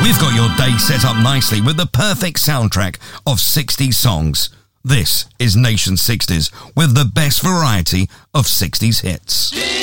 We've got your day set up nicely with the perfect soundtrack of 60s songs. This is Nation 60s with the best variety of 60s hits.